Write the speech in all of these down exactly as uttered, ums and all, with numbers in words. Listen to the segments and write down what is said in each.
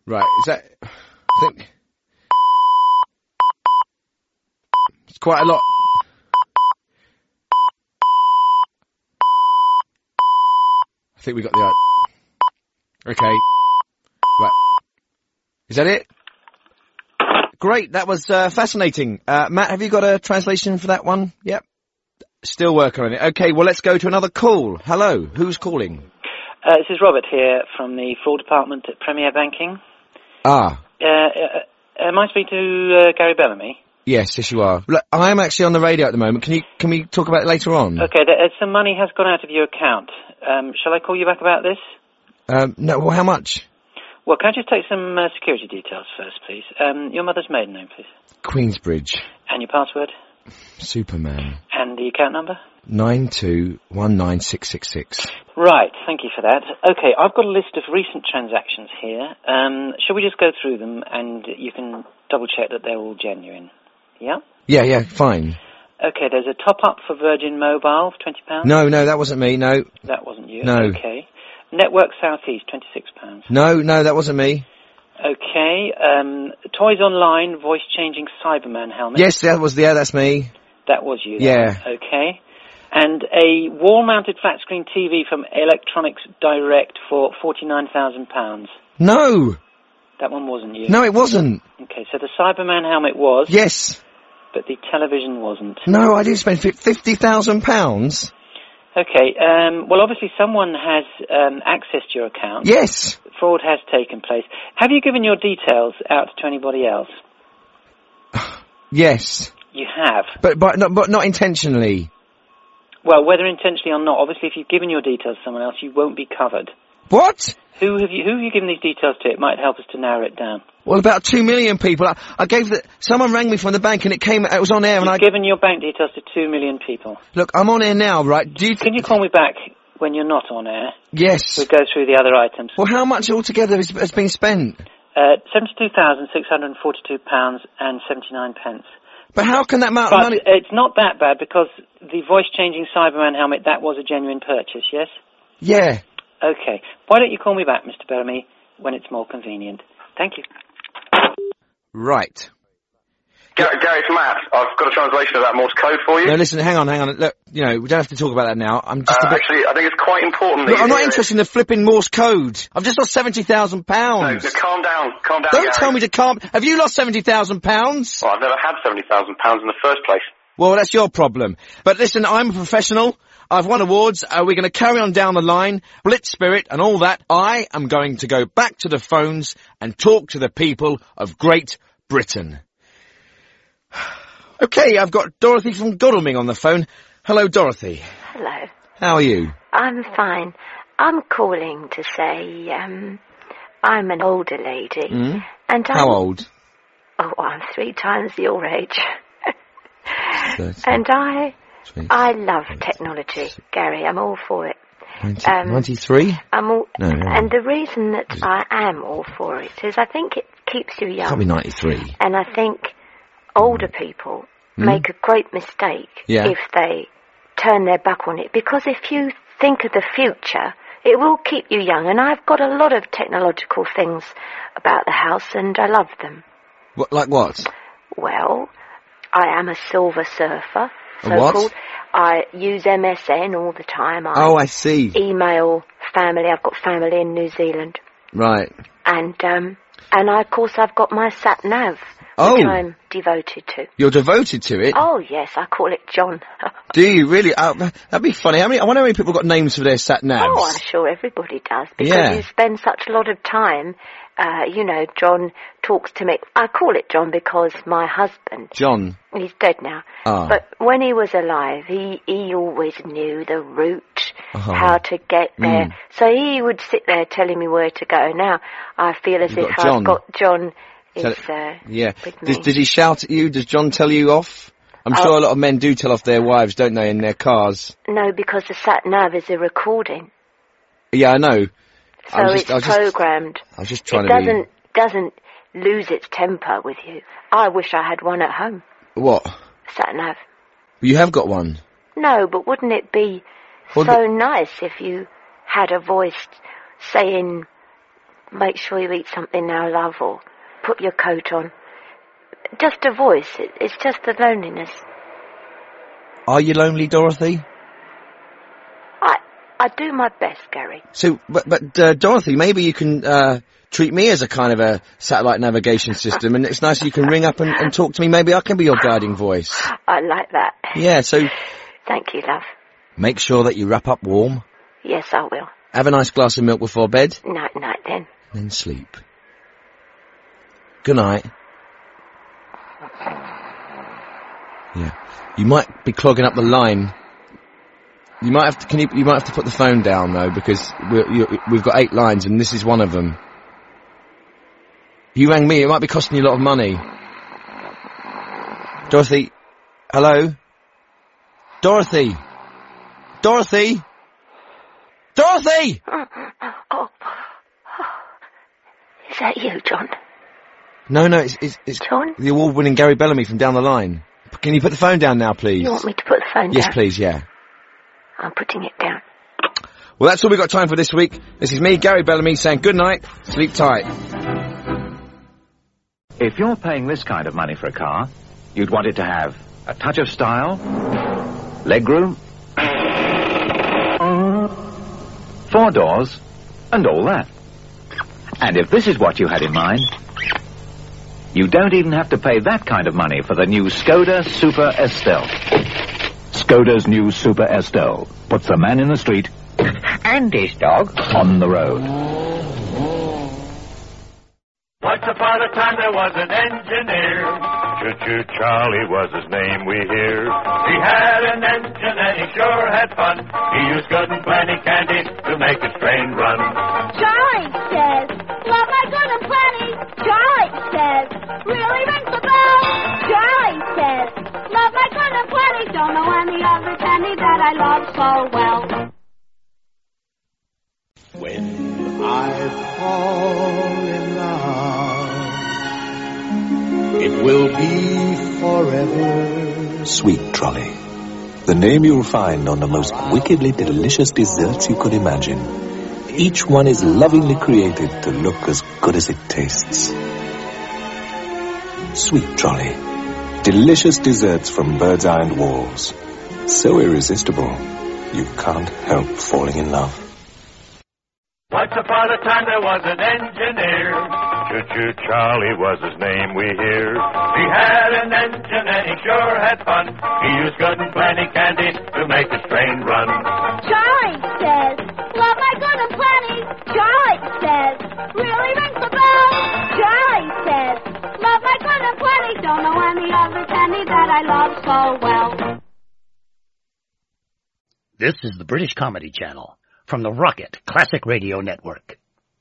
Right, is that... I think... It's quite a lot. I think we got the... Okay. Right. Is that it? Great, that was uh, fascinating. Uh, Matt, have you got a translation for that one? Yep. Still working on it. Okay, well, let's go to another call. Hello, who's calling? Uh, this is Robert here from the fraud department at Premier Banking. Ah. Uh, uh, am I speaking to uh, Gary Bellamy? Yes, yes you are. Look, I am actually on the radio at the moment. Can you can we talk about it later on? Okay, there, uh, some money has gone out of your account. Um, shall I call you back about this? Um, no, well, how much? Well, can I just take some uh, security details first, please? Um, your mother's maiden name, please. Queensbridge. And your password? Superman. And the account number? nine two one nine six six six. Right, thank you for that. Okay, I've got a list of recent transactions here. Um, shall we just go through them and you can double-check that they're all genuine? Yeah? Yeah, yeah, fine. Okay, there's a top-up for Virgin Mobile for twenty pounds. No, no, that wasn't me, no. That wasn't you? No. Okay. Network South East, twenty-six pounds. No, no, that wasn't me. Okay, um, Toys Online, voice-changing Cyberman helmet. Yes, that was, yeah, that's me. That was you. Yeah. Then. Okay. And a wall-mounted flat-screen T V from Electronics Direct for forty-nine thousand pounds. No! That one wasn't you. No, it wasn't. Okay, so the Cyberman helmet was. Yes. But the television wasn't. No, I didn't spend fifty thousand pounds. Okay, um, well, obviously someone has um, accessed your account. Yes. Fraud has taken place. Have you given your details out to anybody else? Yes. You have? But but not, but not intentionally. Well, whether intentionally or not, obviously if you've given your details to someone else, you won't be covered. What? Who have you, who have you given these details to? It might help us to narrow it down. Well, about two million people. I, I gave the... Someone rang me from the bank and it came... It was on air and You've I... given your bank details to two million people. Look, I'm on air now, right? Do you th- Can you call me back when you're not on air? Yes. We'll go through the other items. Well, how much altogether has, has been spent? Uh, seventy-two thousand six hundred forty-two pounds and seventy-nine pence. But how can that amount but of money... it's not that bad because the voice-changing Cyberman helmet, that was a genuine purchase, yes? Yeah. Okay. Why don't you call me back, Mister Bellamy, when it's more convenient? Thank you. Right. Gary, Gary, it's Matt. I've got a translation of that Morse code for you. No, listen, hang on, hang on. Look, you know, we don't have to talk about that now. I'm just uh, a bit... Actually, I think it's quite important that Look, you I'm not hear interested it. in the flipping Morse code. I've just lost seventy thousand pounds. No, no, calm down, calm down, Don't Gary. tell me to calm... Have you lost seventy thousand pounds? Well, I've never had seventy thousand pounds in the first place. Well, that's your problem. But listen, I'm a professional. I've won awards. Uh, we're going to carry on down the line. Blitz spirit and all that. I am going to go back to the phones and talk to the people of Great Britain. Okay, I've got Dorothy from Godalming on the phone. Hello, Dorothy. Hello. How are you? I'm fine. I'm calling to say, um, I'm an older lady. Mm? And I'm, How old? Oh, I'm three times your age. thirty, and I, twenty, I love twenty, technology, six, Gary. I'm all for it. ninety, Um, ninety-three? I'm all, No, no. and the reason that I am all for it is I think it keeps you young. Can't be ninety-three. And I think older people Mm. make a great mistake Yeah. if they turn their back on it. Because if you think of the future, it will keep you young. And I've got a lot of technological things about the house, and I love them. What, like what? Well, I am a silver surfer, A what? so-called. I use M S N all the time. I Oh, I see. email family. I've got family in New Zealand. Right. And, um, and I, of course, I've got my sat-nav, Oh. which I'm devoted to. You're devoted to it? Oh, yes, I call it John. Do you really? Uh, that'd be funny. How many, I wonder how many people got names for their sat-navs. Oh, I'm sure everybody does, because Yeah. you spend such a lot of time, uh, you know, John talks to me. I call it John because my husband, John. he's dead now, Ah. but when he was alive, he, he always knew the route, Uh-huh. how to get there. Mm. So he would sit there telling me where to go. Now, I feel as You've if got John. I've got John is, Tell- uh, Yeah. with me. Does, does he shout at you? Does John tell you off? I'm Oh. sure a lot of men do tell off their wives, don't they, in their cars? No, because the sat-nav is a recording. Yeah, I know. So I was just- it's I was just- programmed. I was just trying it to doesn't doesn't lose its temper with you. I wish I had one at home. be... What? Sat nav. You have got one. No, but wouldn't it be Well, so nice if you had a voice saying make sure you eat something now, love, or put your coat on. Just a voice. It, it's just the loneliness. Are you lonely, Dorothy? I I do my best, Gary. So, but, but uh, Dorothy, maybe you can uh, treat me as a kind of a satellite navigation system, and it's nice you can ring up and, and talk to me. Maybe I can be your guiding voice. I like that. Yeah, so... Thank you, love. Make sure that you wrap up warm. Yes, I will. Have a nice glass of milk before bed. Night, night, then. Then sleep. Good night. Yeah. You might be clogging up the line. You might have to. Can you? You might have to put the phone down though, because we're, you, we've got eight lines, and this is one of them. You rang me. It might be costing you a lot of money. Dorothy, hello. Dorothy. Dorothy. Dorothy. Oh, oh. Is that you, John? No, no, it's it's, it's John? The award-winning Gary Bellamy from down the line. Can you put the phone down now, please? You want me to put the phone yes, down? Yes, please, yeah. I'm putting it down. Well, that's all we've got time for this week. This is me, Gary Bellamy, saying good night, sleep tight. If you're paying this kind of money for a car, you'd want it to have a touch of style, legroom, four doors, and all that. And if this is what you had in mind, you don't even have to pay that kind of money for the new Skoda Super Estelle. Skoda's new Super Estelle puts the man in the street and his dog on the road. Once upon a time there was an engineer. Choo-choo Charlie was his name, we hear. He had an engine and he sure had fun. He used good and plenty candy to make his train run. Charlie says, love my good and plenty. Charlie says, really rings the bell. Charlie says, love my good and plenty. Don't know any other penny that I love so well. When I fall in love, it will be forever. Sweet Trolley, the name you'll find on the most wickedly delicious desserts you could imagine. Each one is lovingly created to look as good as it tastes. Sweet Trolley, delicious desserts from Bird's Eye and Walls. So irresistible, you can't help falling in love. Once upon a time there was an engineer. Choo-choo Charlie was his name, we hear. He had an engine and he sure had fun. He used good and plenty candy to make his train run. Charlie says, love my good and plenty. Charlie says, really rings the bell. Charlie says, love my good and plenty. Don't know any other penny that I love so well. This is the British Comedy Channel from the Rocket Classic Radio Network.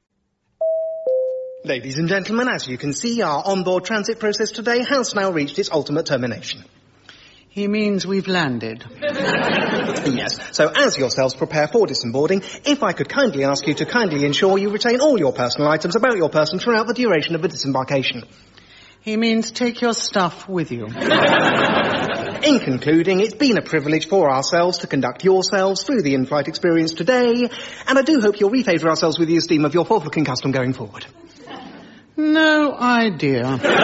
Ladies and gentlemen, as you can see, our onboard transit process today has now reached its ultimate termination. He means we've landed. Yes, so as yourselves prepare for disembowering, if I could kindly ask you to kindly ensure you retain all your personal items about your person throughout the duration of the disembarkation. He means take your stuff with you. In concluding, it's been a privilege for ourselves to conduct yourselves through the in-flight experience today, and I do hope you'll refavour ourselves with the esteem of your forth-looking custom going forward. No idea.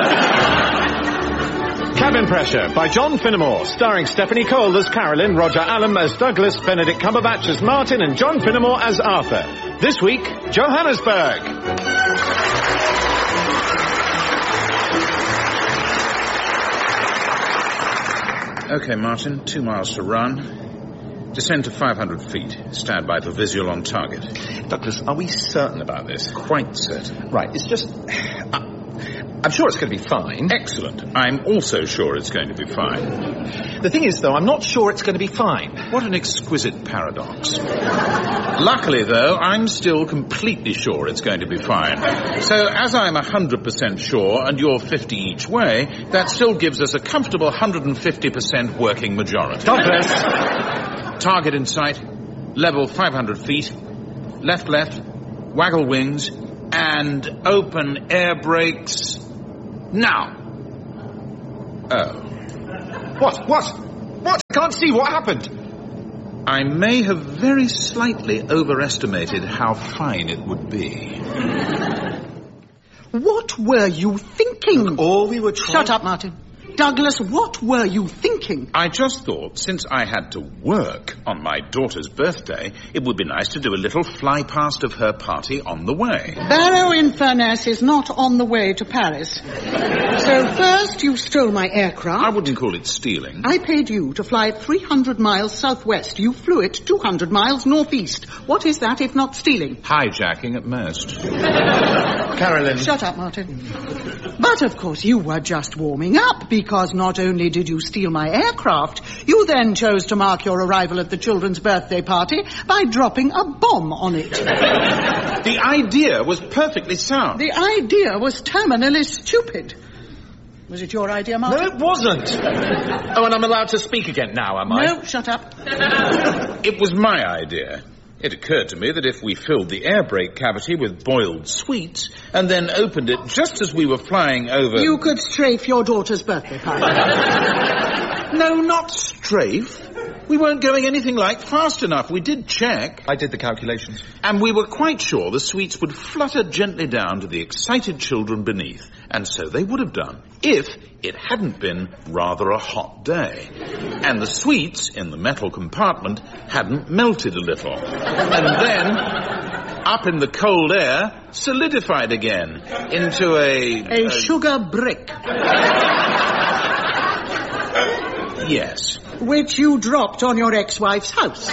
Cabin Pressure by John Finnemore, starring Stephanie Cole as Carolyn, Roger Allam as Douglas, Benedict Cumberbatch as Martin, and John Finnemore as Arthur. This week, Johannesburg. Okay, Martin, two miles to run. Descend to five hundred feet. Stand by for visual on target. Douglas, are we certain about this? Quite certain. Right, it's just... Uh, I'm sure it's going to be fine. Excellent. I'm also sure it's going to be fine. The thing is, though, I'm not sure it's going to be fine. What an exquisite paradox. Luckily, though, I'm still completely sure it's going to be fine. So, as I'm one hundred percent sure and you're fifty each way, that still gives us a comfortable one hundred fifty percent working majority. Douglas! Target in sight. Level five hundred feet. Left, left. Waggle wings. And open air brakes. Now. Oh. What? What? What? I can't see what happened. I may have very slightly overestimated how fine it would be. What were you thinking? Look, all we were trying... Shut up, Martin. Douglas, what were you thinking? I just thought, since I had to work on my daughter's birthday, it would be nice to do a little fly-past of her party on the way. Barrow-in-Furness is not on the way to Paris. So first you stole my aircraft. I wouldn't call it stealing. I paid you to fly it three hundred miles southwest. You flew it two hundred miles northeast. What is that if not stealing? Hijacking at most. Carolyn. Shut up, Martin. But of course you were just warming up, because not only did you steal my aircraft, you then chose to mark your arrival at the children's birthday party by dropping a bomb on it. The idea was perfectly sound. The idea was terminally stupid. Was it your idea, Martin? No, it wasn't. Oh, and I'm allowed to speak again now, am I? No, shut up. It was my idea. It occurred to me that if we filled the air brake cavity with boiled sweets and then opened it just as we were flying over... You could strafe your daughter's birthday party. No, not strafe. We weren't going anything like fast enough. We did check. I did the calculations. And we were quite sure the sweets would flutter gently down to the excited children beneath. And so they would have done, if it hadn't been rather a hot day. And the sweets in the metal compartment hadn't melted a little. And then, up in the cold air, solidified again into a... A, a sugar brick. Yes. Which you dropped on your ex-wife's house.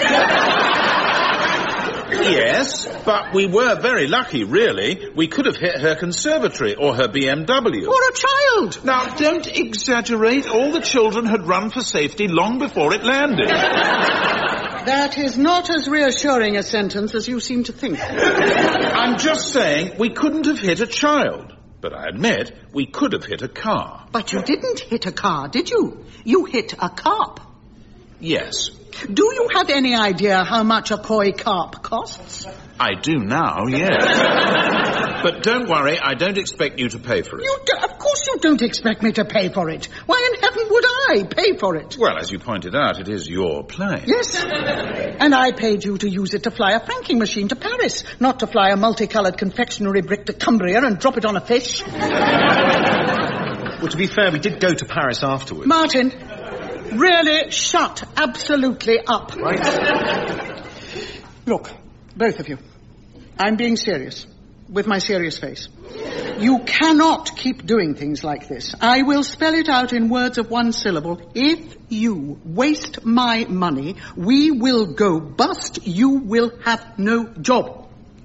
Yes, but we were very lucky, really. We could have hit her conservatory or her B M W. Or a child. Now, don't exaggerate. All the children had run for safety long before it landed. That is not as reassuring a sentence as you seem to think. I'm just saying we couldn't have hit a child. But I admit, we could have hit a car. But you didn't hit a car, did you? You hit a carp. Yes. Do you have any idea how much a koi carp costs? I do now, yes. But don't worry, I don't expect you to pay for it. You do- of course you don't expect me to pay for it. Why in heaven would I pay for it? Well, as you pointed out, it is your plane. Yes. And I paid you to use it to fly a franking machine to Paris, not to fly a multicoloured confectionery brick to Cumbria and drop it on a fish. Well, to be fair, we did go to Paris afterwards. Martin, really shut absolutely up. Right. Look, both of you, I'm being serious, with my serious face. You cannot keep doing things like this. I will spell it out in words of one syllable. If you waste my money, we will go bust. You will have no job.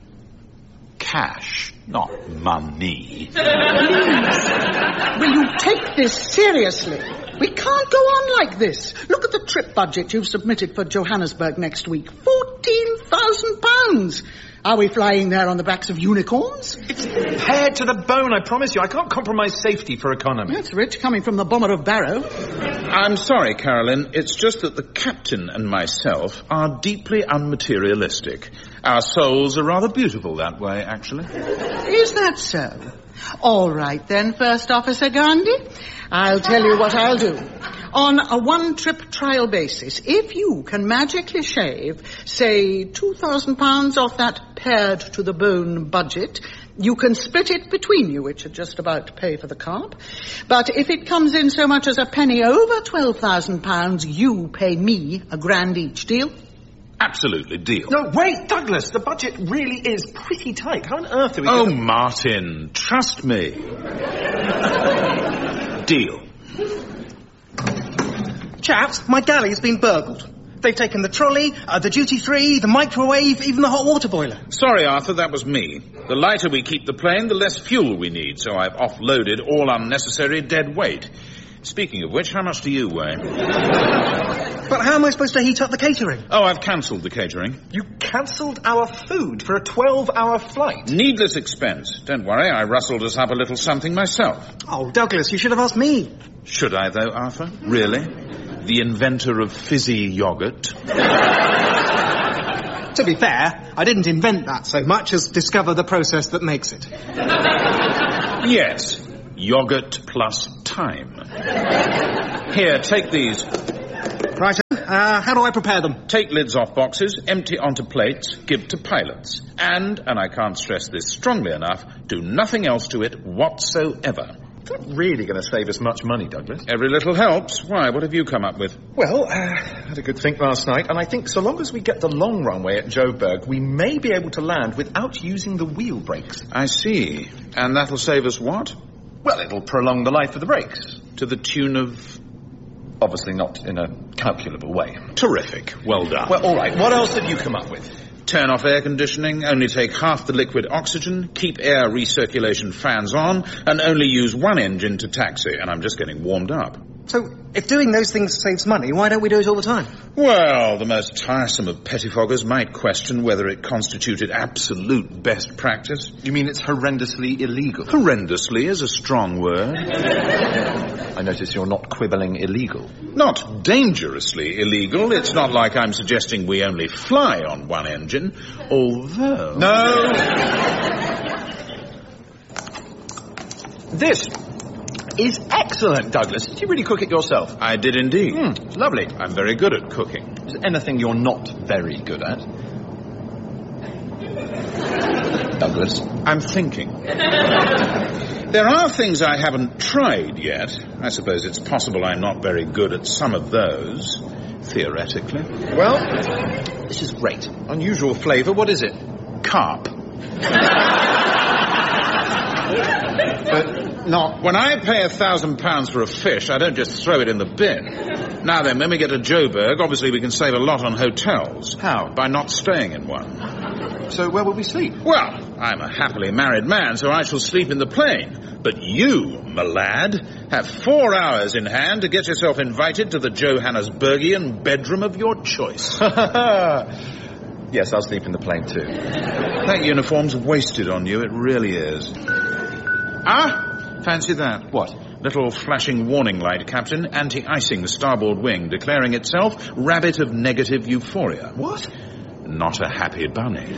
Cash, not money. Please, will you take this seriously? We can't go on like this. Look at the trip budget you've submitted for Johannesburg next week. Fourteen thousand pounds. Are we flying there on the backs of unicorns? It's pared to the bone, I promise you. I can't compromise safety for economy. That's rich, coming from the bomber of Barrow. I'm sorry, Carolyn. It's just that the captain and myself are deeply unmaterialistic. Our souls are rather beautiful that way, actually. Is that so? All right, then, First Officer Gandhi. I'll tell you what I'll do. On a one-trip trial basis, if you can magically shave, say, two thousand pounds off that pared-to-the-bone budget, you can split it between you, which should just about pay for the carp. But if it comes in so much as a penny over twelve thousand pounds, you pay me a grand each. Deal? Absolutely, deal. No, wait, Douglas, the budget really is pretty tight. How on earth are we Oh, gonna... Martin, trust me. Deal. Chaps, my galley's been burgled. They've taken the trolley, uh, the duty-free, the microwave, even the hot water boiler. Sorry, Arthur, that was me. The lighter we keep the plane, the less fuel we need, so I've offloaded all unnecessary dead weight. Speaking of which, how much do you weigh? But how am I supposed to heat up the catering? Oh, I've cancelled the catering. You cancelled our food for a twelve-hour flight? Needless expense. Don't worry, I rustled us up a little something myself. Oh, Douglas, you should have asked me. Should I, though, Arthur? Really? The inventor of fizzy yogurt? To be fair, I didn't invent that so much as discover the process that makes it. Yes. Yogurt plus time. Here, take these. Right. Uh, how do I prepare them? Take lids off boxes, empty onto plates, give to pilots. And, and I can't stress this strongly enough, do nothing else to it whatsoever. It's not really going to save us much money, Douglas. Every little helps. Why, what have you come up with? Well, uh, I had a good think last night, and I think so long as we get the long runway at Joburg, we may be able to land without using the wheel brakes. I see. And that'll save us what? Well, it'll prolong the life of the brakes. To the tune of... Obviously not in a calculable way. Terrific. Well done. Well, all right. What else have you come up with? Turn off air conditioning, only take half the liquid oxygen, keep air recirculation fans on, and only use one engine to taxi. And I'm just getting warmed up. So, if doing those things saves money, why don't we do it all the time? Well, the most tiresome of pettifoggers might question whether it constituted absolute best practice. You mean it's horrendously illegal? Horrendously is a strong word. I notice you're not quibbling illegal. Not dangerously illegal. It's not like I'm suggesting we only fly on one engine, although... No! This is excellent, Douglas. Did you really cook it yourself? I did indeed. Mm, lovely. I'm very good at cooking. Is there anything you're not very good at? Douglas? I'm thinking. There are things I haven't tried yet. I suppose it's possible I'm not very good at some of those, theoretically. Well, this is great. Unusual flavour. What is it? Carp. But not... When I pay a thousand pounds for a fish, I don't just throw it in the bin. Now then, when we get to Joburg, obviously we can save a lot on hotels. How? By not staying in one. So where will we sleep? Well, I'm a happily married man, so I shall sleep in the plane. But you, my lad, have four hours in hand to get yourself invited to the Johannesburgian bedroom of your choice. Yes, I'll sleep in the plane too. That uniform's wasted on you, it really is. Ah, fancy that. What? Little flashing warning light, Captain, anti-icing the starboard wing, declaring itself rabbit of negative euphoria. What? Not a happy bunny.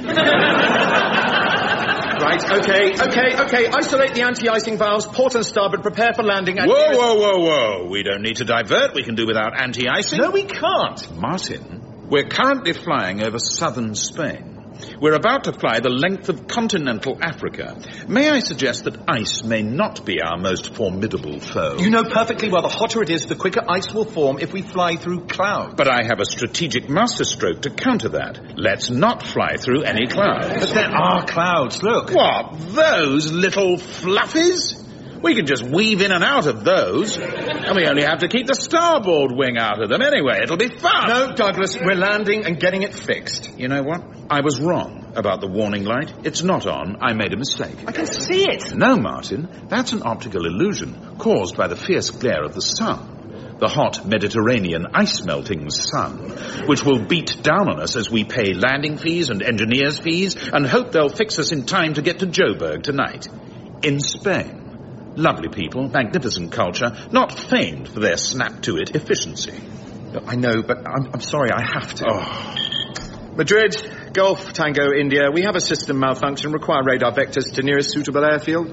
Right, okay, okay, okay. Isolate the anti-icing valves, port and starboard, prepare for landing. And whoa, whoa, whoa, whoa. We don't need to divert. We can do without anti-icing. No, we can't. Martin, we're currently flying over southern Spain. We're about to fly the length of continental Africa. May I suggest that ice may not be our most formidable foe? You know perfectly well the hotter it is, the quicker ice will form if we fly through clouds. But I have a strategic masterstroke to counter that. Let's not fly through any clouds. But there are clouds, look. What, those little fluffies? We can just weave in and out of those, and we only have to keep the starboard wing out of them anyway. It'll be fun. No, Douglas, we're landing and getting it fixed. You know what? I was wrong about the warning light. It's not on. I made a mistake. I can see it. No, Martin. That's an optical illusion caused by the fierce glare of the sun. The hot Mediterranean ice-melting sun, which will beat down on us as we pay landing fees and engineers' fees and hope they'll fix us in time to get to Joburg tonight. In Spain. Lovely people, magnificent culture, not famed for their snap-to-it efficiency. I know, but I'm, I'm sorry, I have to. Oh. Madrid, Gulf, Tango, India, we have a system malfunction, require radar vectors to nearest suitable airfield.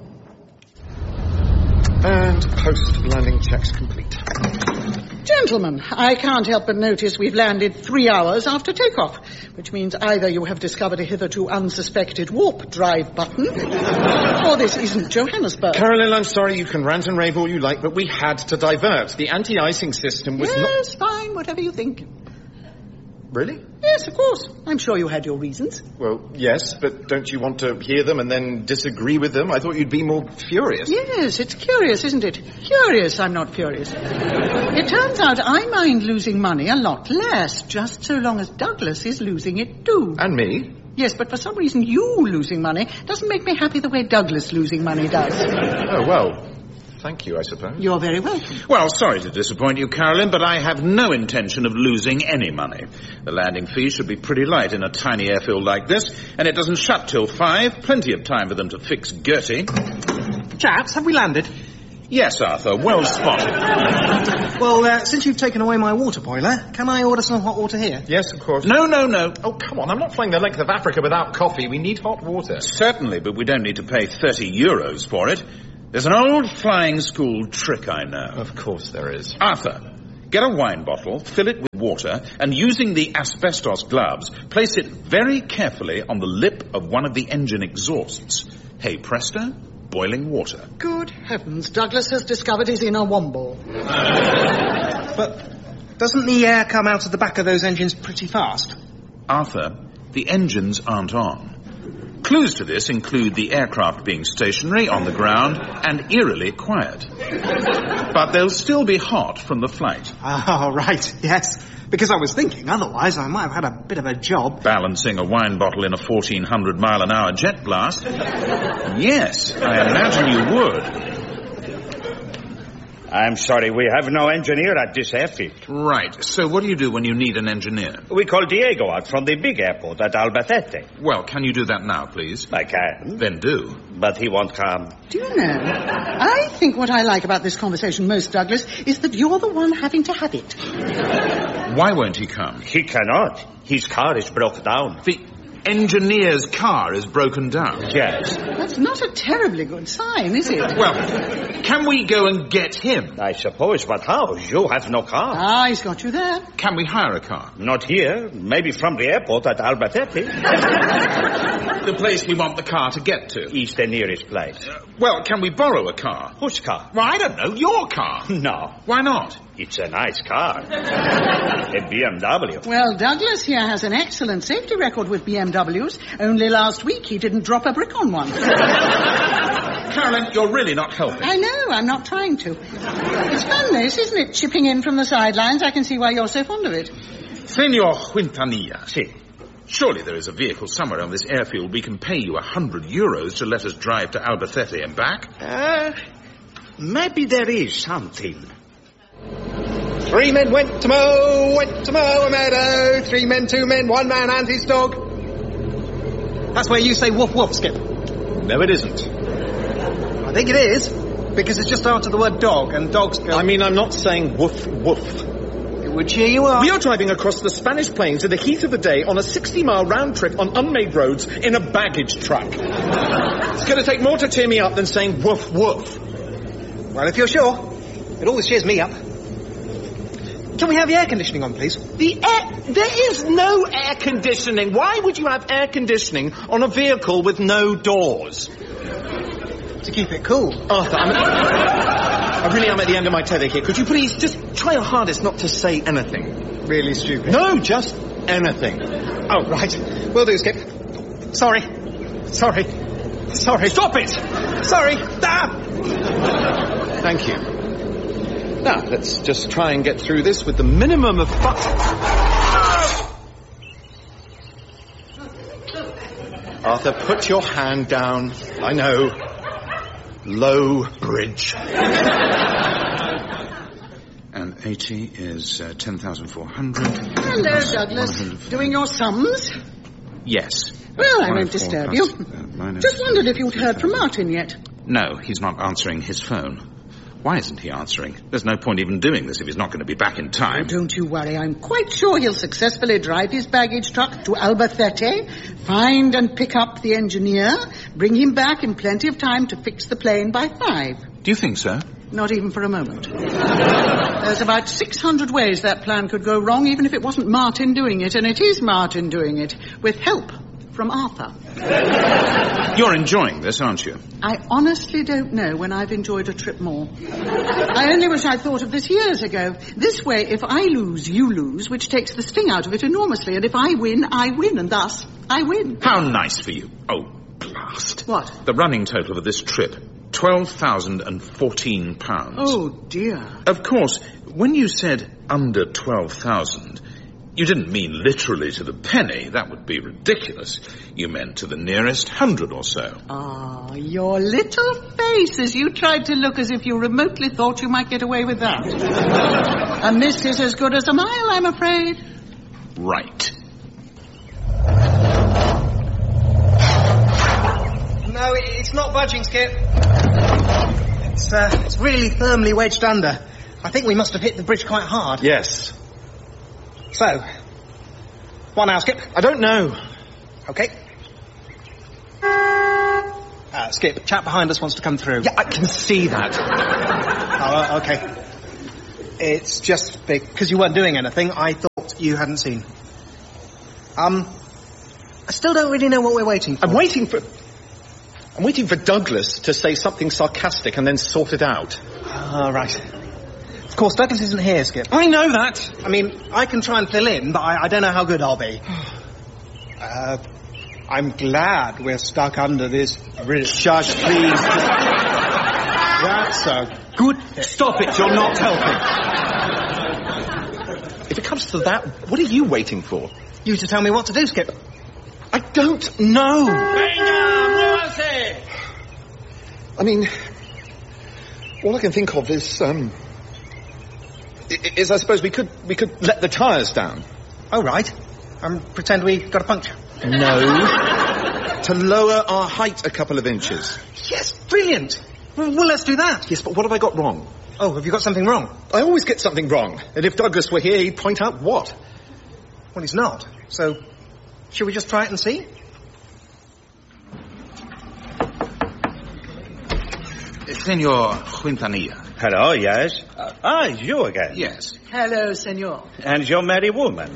And post-landing checks complete. Gentlemen, I can't help but notice we've landed three hours after takeoff, which means either you have discovered a hitherto unsuspected warp drive button, or this isn't Johannesburg. Carolyn, I'm sorry, you can rant and rave all you like, but we had to divert. The anti-icing system was yes, not... Yes, fine, whatever you think. Really? Yes, of course. I'm sure you had your reasons. Well, yes, but don't you want to hear them and then disagree with them? I thought you'd be more furious. Yes, it's curious, isn't it? Curious, I'm not furious. It turns out I mind losing money a lot less, just so long as Douglas is losing it too. And me? Yes, but for some reason you losing money doesn't make me happy the way Douglas losing money does. Oh, well... Thank you, I suppose. You're very welcome. Well, sorry to disappoint you, Carolyn, but I have no intention of losing any money. The landing fee should be pretty light in a tiny airfield like this, and it doesn't shut till five. Plenty of time for them to fix Gertie. Chaps, have we landed? Yes, Arthur, well spotted. Well, uh, since you've taken away my water boiler, can I order some hot water here? Yes, of course. No, no, no. Oh, come on, I'm not flying the length of Africa without coffee. We need hot water. Certainly, but we don't need to pay thirty euros for it. There's an old flying school trick I know. Of course there is. Arthur, Get a wine bottle, fill it with water, and using the asbestos gloves, place it very carefully on the lip of one of the engine exhausts. Hey presto, boiling water. Good heavens, Douglas has discovered his inner womble. But doesn't the air come out of the back of those engines pretty fast? Arthur, the engines aren't on. Clues to this include the aircraft being stationary on the ground and eerily quiet. But they'll still be hot from the flight. Oh, right, yes. Because I was thinking, otherwise I might have had a bit of a job. Balancing a wine bottle in a fourteen hundred mile an hour jet blast? Yes, I imagine you would. I'm sorry, we have no engineer at this airfield. Right. So what do you do when you need an engineer? We call Diego out from the big airport at Albacete. Well, can you do that now, please? I can. Then do. But he won't come. Do you know, I think what I like about this conversation most, Douglas, is that you're the one having to have it. Why won't he come? He cannot. His car is broke down. The engineer's car is broken down? Yes. That's not a terribly good sign, is it? Well, can we go and get him? I suppose, but how? You have no car. Ah, he's got you there. Can we hire a car? Not here. Maybe from the airport at Albacete. The place we want the car to get to? Is the nearest place. Uh, well, can we borrow a car? Whose car? Well, I don't know. Your car. No. Why not? It's a nice car. A B M W. Well, Douglas here has an excellent safety record with B M Ws. Only last week he didn't drop a brick on one. Carolyn, you're really not helping. I know, I'm not trying to. It's fun, this, isn't it? Chipping in from the sidelines. I can see why you're so fond of it. Senor Quintanilla. Si. Surely there is a vehicle somewhere on this airfield we can pay you a hundred euros to let us drive to Albacete and back. Uh, maybe there is something. Three men went to mow, went to mow a meadow. Three men, two men, one man and his dog. That's where you say woof woof, Skip. No, it isn't. I think it is, because it's just after the word dog, and dogs go... I mean, I'm not saying woof woof. It would cheer you up. We are driving across the Spanish plains in the heat of the day on a sixty-mile round trip on unmade roads in a baggage truck. It's going to take more to cheer me up than saying woof woof. Well, if you're sure, it always cheers me up. Can we have the air conditioning on, please? The air... There is no air conditioning. Why would you have air conditioning on a vehicle with no doors? To keep it cool. Arthur, I'm at... I really am at the end of my tether here. Could you please just try your hardest not to say anything? Really stupid. No, just anything. Oh, right. Will do, Skip. Sorry. Sorry. Sorry. Stop it! Sorry. Ah! Thank you. Now, let's just try and get through this with the minimum of fuss. Arthur, put your hand down. I know. Low bridge. And eighty is uh, ten thousand four hundred. Hello, Douglas. Doing your sums? Yes. Well, I won't disturb you. Just wondered if you'd heard from Martin yet. No, he's not answering his phone. Why isn't he answering? There's no point even doing this if he's not going to be back in time. Oh, don't you worry. I'm quite sure he'll successfully drive his baggage truck to Albacete, find and pick up the engineer, bring him back in plenty of time to fix the plane by five. Do you think so? Not even for a moment. There's about six hundred ways that plan could go wrong, even if it wasn't Martin doing it, and it is Martin doing it, with help from Arthur. You're enjoying this, aren't you? I honestly don't know when I've enjoyed a trip more. I only wish I'd thought of this years ago. This way, if I lose, you lose, which takes the sting out of it enormously, and if I win, I win, and thus, I win. How nice for you. Oh, blast. What? The running total of this trip, twelve thousand fourteen pounds. Oh, dear. Of course, when you said under twelve thousand... you didn't mean literally to the penny. That would be ridiculous. You meant to the nearest hundred or so. Ah, oh, your little face as you tried to look as if you remotely thought you might get away with that. A miss is as good as a mile, I'm afraid. Right. No, it's not budging, Skip. It's, uh, it's really firmly wedged under. I think we must have hit the bridge quite hard. Yes. So, what now, Skip? I don't know. Okay. Uh, Skip, chap behind us wants to come through. Yeah, I can see that. Oh, uh, okay. It's just because you weren't doing anything, I thought you hadn't seen. Um, I still don't really know what we're waiting for. I'm waiting for... I'm waiting for Douglas to say something sarcastic and then sort it out. Ah, right. Of course, Douglas isn't here, Skip. I know that. I mean, I can try and fill in, but I, I don't know how good I'll be. uh, I'm glad we're stuck under this bridge. Shush, please. That's a good... Stop it, you're not helping. If it comes to that, what are you waiting for? You to tell me what to do, Skip. I don't know. I mean, all I can think of is, um... is I suppose we could we could let the tyres down. Oh, right. Um, pretend we got a puncture. No. To lower our height a couple of inches. Yes, brilliant. Well, well, let's do that. Yes, but what have I got wrong? Oh, have you got something wrong? I always get something wrong. And if Douglas were here, he'd point out what? Well, he's not. So, shall we just try it and see? Senor Quintanilla. Hello, yes. Uh, ah, it's you again. Yes. Hello, senor. And your merry woman.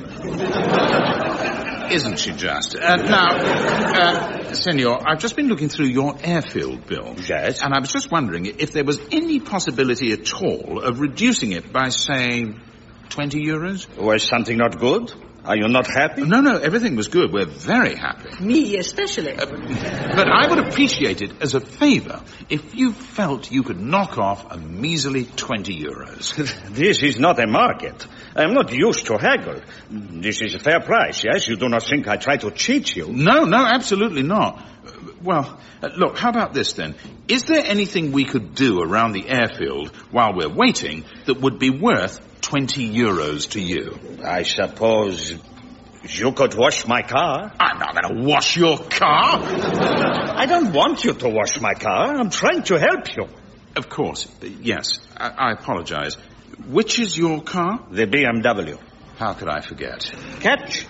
Isn't she just? Uh, now, uh, senor, I've just been looking through your airfield bill. Yes. And I was just wondering if there was any possibility at all of reducing it by, say, twenty euros? Was something not good? Are you not happy? No, no, everything was good. We're very happy. Me especially. Uh, but I would appreciate it as a favour if you felt you could knock off a measly twenty euros. This is not a market. I am not used to haggle. This is a fair price, yes? You do not think I try to cheat you? No, no, absolutely not. Well, uh, look, how about this then? Is there anything we could do around the airfield while we're waiting that would be worth twenty euros to you? I suppose you could wash my car. I'm not going to wash your car. I don't want you to wash my car. I'm trying to help you. Of course, yes. I, I apologize. Which is your car? The B M W. How could I forget? Catch.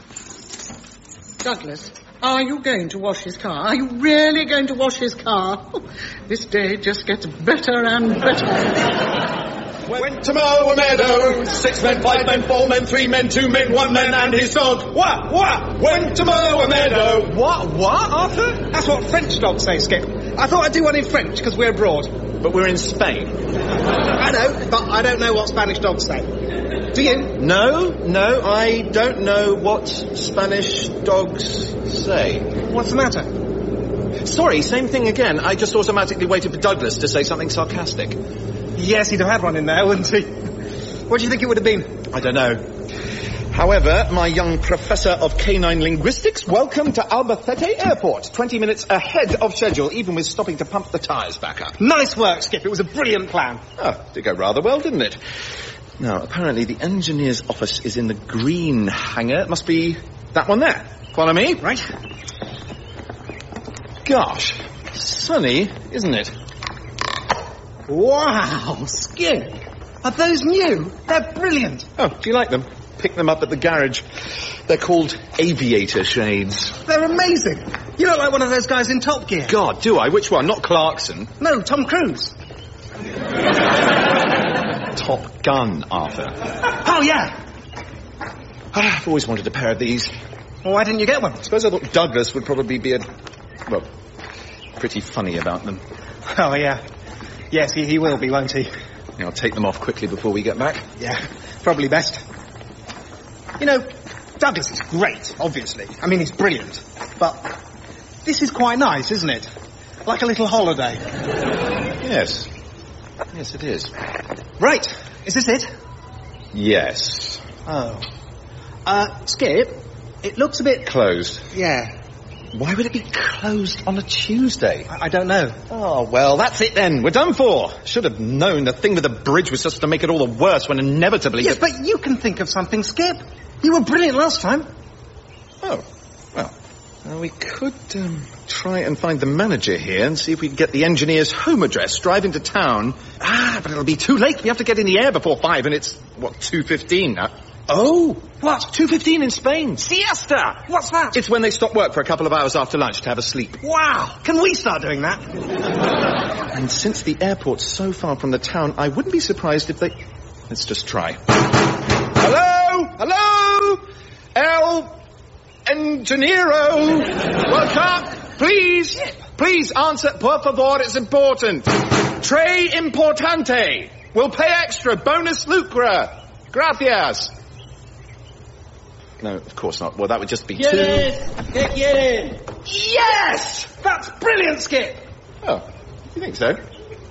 Douglas, are you going to wash his car? Are you really going to wash his car? This day just gets better and better. Went to mow a meadow, six men, five men, four men, three men, two men, one man and his dog. What? What? Went to mow a meadow. What? What, Arthur? That's what French dogs say, Skip. I thought I'd do one in French because we're abroad. But we're in Spain. I know, but I don't know what Spanish dogs say. Do you? No, no, I don't know what Spanish dogs say. What's the matter? Sorry, same thing again. I just automatically waited for Douglas to say something sarcastic. Yes, he'd have had one in there, wouldn't he? What do you think it would have been? I don't know. However, my young professor of canine linguistics, welcome to Albacete Airport. Twenty minutes ahead of schedule, even with stopping to pump the tyres back up. Nice work, Skip. It was a brilliant plan. Oh, did go rather well, didn't it? Now, apparently the engineer's office is in the green hangar. It must be that one there. Follow me. Right. Gosh, sunny, isn't it? Wow, Skip. Are those new? They're brilliant. Oh, do you like them? Pick them up at the garage. They're called aviator shades. They're amazing. You look like one of those guys in Top Gear. God, do I? Which one? Not Clarkson. No, Tom Cruise. Top Gun, Arthur. Oh, yeah. I've always wanted a pair of these. Well, why didn't you get one? I suppose I thought Douglas would probably be a... well, pretty funny about them. Oh, yeah. Yes, he, he will be, won't he? Yeah, I'll take them off quickly before we get back. Yeah, probably best. You know, Douglas is great, obviously. I mean, he's brilliant. But this is quite nice, isn't it? Like a little holiday. Yes. Yes, it is. Right. Is this it? Yes. Oh. Uh, Skip, it looks a bit... Closed. Yeah. Why would it be closed on a Tuesday? I, I don't know. Oh, well, that's it then. We're done for. Should have known the thing with the bridge was just to make it all the worse when inevitably... Yes, the... but you can think of something, Skip. You were brilliant last time. Oh, well, uh, we could um, try and find the manager here and see if we can get the engineer's home address, drive into town. Ah, but it'll be too late. We have to get in the air before five, and it's, what, two fifteen now? Oh, what? two fifteen in Spain. Siesta! What's that? It's when they stop work for a couple of hours after lunch to have a sleep. Wow! Can we start doing that? And since the airport's so far from the town, I wouldn't be surprised if they... let's just try. Hello? Hello? El Engineero? Wake up! Please! Please answer. Por favor, it's important. Tre importante. We'll pay extra. Bonus lucra. Gracias. No, of course not. Well, that would just be two. ¿Qué quieren? Yes! That's brilliant, Skip! Oh, you think so?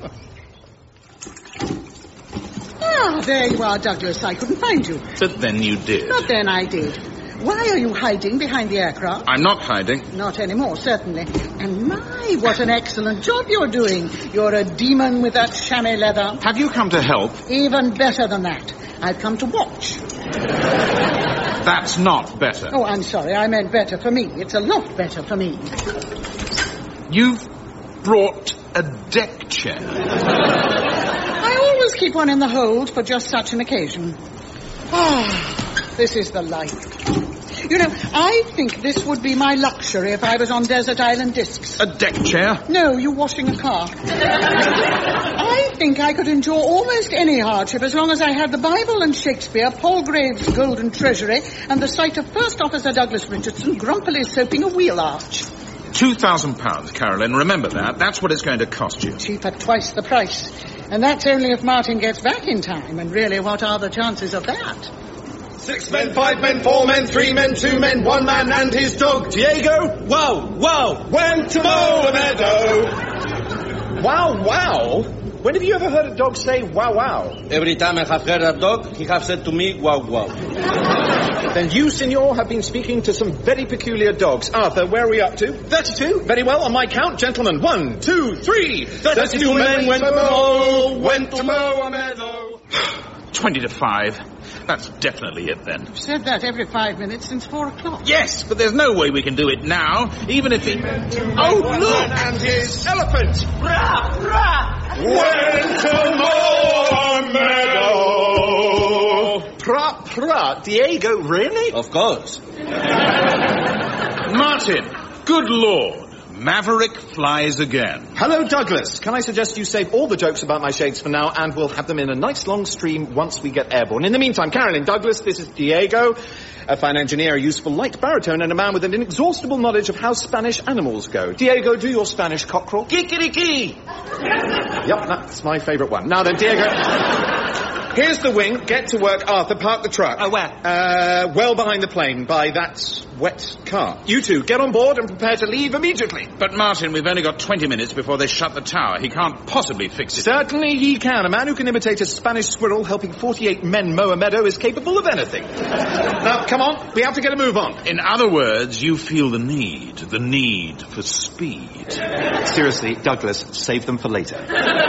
Ah, there you are, Douglas. I couldn't find you. But then you did. Not then, I did. Why are you hiding behind the aircraft? I'm not hiding. Not anymore, certainly. And my, what an excellent job you're doing. You're a demon with that chamois leather. Have you come to help? Even better than that. I've come to watch. That's not better. Oh, I'm sorry. I meant better for me. It's a lot better for me. You've brought a deck chair. I always keep one in the hold for just such an occasion. Ah, this is the life. You know, I think this would be my luxury if I was on Desert Island Discs. A deck chair? No, you washing a car. I think I could endure almost any hardship as long as I had the Bible and Shakespeare, Paul Graves' Golden Treasury, and the sight of First Officer Douglas Richardson grumpily soaping a wheel arch. Two thousand pounds, Carolyn. Remember that. That's what it's going to cost you. Cheap at twice the price. And that's only if Martin gets back in time. And really, what are the chances of that? Six men, five men, four men, three men, two men, one man and his dog. Diego, wow, wow, went to mow a meadow. Wow, wow? When have you ever heard a dog say wow, wow? Every time I have heard a dog, he has said to me, wow, wow. Then you, senor, have been speaking to some very peculiar dogs. Arthur, where are we up to? thirty-two? Very well, on my count, gentlemen. One, two, three. thirty-two men went to mow, went to mow a meadow. Twenty to five. That's definitely it, then. I've said that every five minutes since four o'clock. Yes, but there's no way we can do it now, even if it... Oh, look! And his elephant. Rah, rah. Went to mow a meadow. Pra, pra. Diego, really? Of course. Martin, good Lord. Maverick flies again. Hello, Douglas. Can I suggest you save all the jokes about my shades for now, and we'll have them in a nice long stream once we get airborne. In the meantime, Carolyn, Douglas, this is Diego, a fine engineer, a useful light baritone, and a man with an inexhaustible knowledge of how Spanish animals go. Diego, do your Spanish cockerel. Kikeriki. Yep, that's my favourite one. Now then, Diego... Here's the wing. Get to work. Arthur, park the truck. Oh, where? Uh, well behind the plane, by that wet car. You two, get on board and prepare to leave immediately. But, Martin, we've only got twenty minutes before they shut the tower. He can't possibly fix it. Certainly he can. A man who can imitate a Spanish squirrel helping forty-eight men mow a meadow is capable of anything. Now, come on. We have to get a move on. In other words, you feel the need. The need for speed. Seriously, Douglas, save them for later.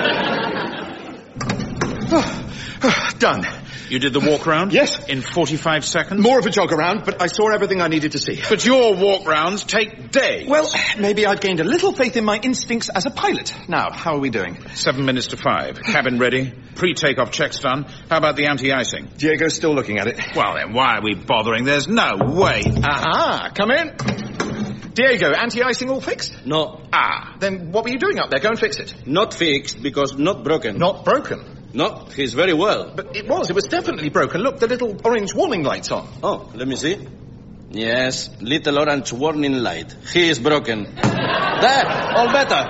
Done. You did the walk round? Yes. In forty-five seconds? More of a jog around, but I saw everything I needed to see. But your walk rounds take days. Well, maybe I've gained a little faith in my instincts as a pilot. Now, how are we doing? Seven minutes to five. Cabin ready. Pre-takeoff checks done. How about the anti-icing? Diego's still looking at it. Well, then, why are we bothering? There's no way. Aha! Come in. Diego, anti-icing all fixed? No. Ah, then what were you doing up there? Go and fix it. Not fixed, because not broken. Not broken? No, he's very well. But it was, it was definitely broken. Look, the little orange warning light's on. Oh, let me see. Yes, little orange warning light. He is broken. There, all better.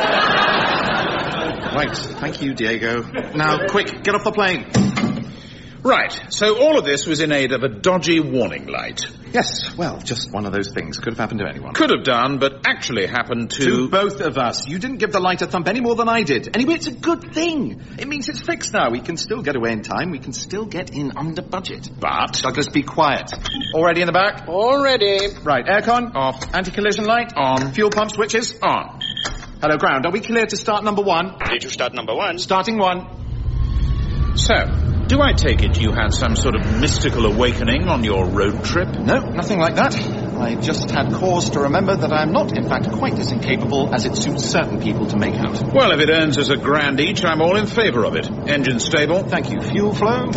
Right, thank you, Diego. Now, quick, get off the plane. Right, so all of this was in aid of a dodgy warning light. Yes, well, just one of those things. Could have happened to anyone. Could have done, but actually happened to... To both of us. You didn't give the light a thump any more than I did. Anyway, it's a good thing. It means it's fixed now. We can still get away in time. We can still get in under budget. But... Douglas, be quiet. All ready in the back? All ready. Right, aircon? Off. Anti-collision light? On. Fuel pump switches? On. Hello, ground. Are we clear to start number one? Did you start number one? Starting one. So... do I take it you had some sort of mystical awakening on your road trip? No, nothing like that. I just had cause to remember that I am not, in fact, quite as incapable as it suits certain people to make out. Well, if it earns us a grand each, I'm all in favour of it. Engine stable. Thank you. Fuel flow.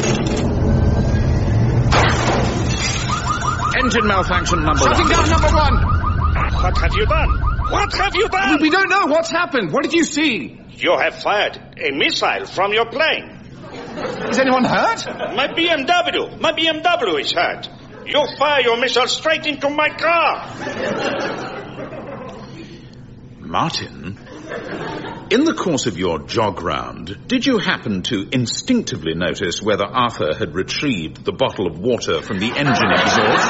Engine malfunction number Shutting one. down number one. What have you done? What have you done? We don't know what's happened. What did you see? You have fired a missile from your plane. Is anyone hurt? My B M W. My B M W is hurt. You fire your missile straight into my car. Martin, in the course of your jog round, did you happen to instinctively notice whether Arthur had retrieved the bottle of water from the engine exhaust?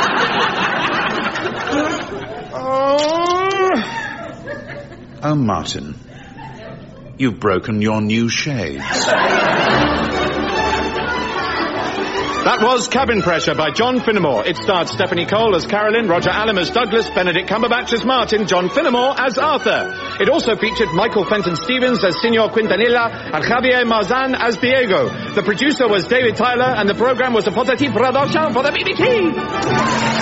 Oh. Oh, Martin, you've broken your new shades. That was Cabin Pressure by John Finnemore. It starred Stephanie Cole as Carolyn, Roger Allam as Douglas, Benedict Cumberbatch as Martin, John Finnemore as Arthur. It also featured Michael Fenton Stevens as Signor Quintanilla and Javier Marzan as Diego. The producer was David Tyler and the program was a Potati production for the B B C.